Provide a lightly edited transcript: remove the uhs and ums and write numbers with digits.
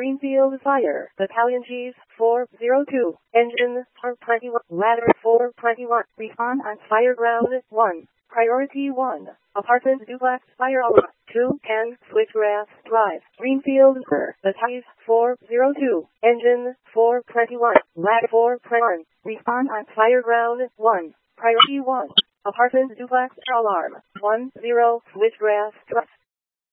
Greenfield Fire, Battalion Gs 402, Engine 421, Ladder 421, Respawn on Fire Ground 1, Priority 1, Apartment Duplex Fire Alarm 2, 10, Switchgrass Drive, Greenfield Fire, Battalion 402, Engine 421, Ladder 421, Respawn on Fire Ground 1, Priority 1, Apartment Duplex Alarm 10, Switchgrass Drive.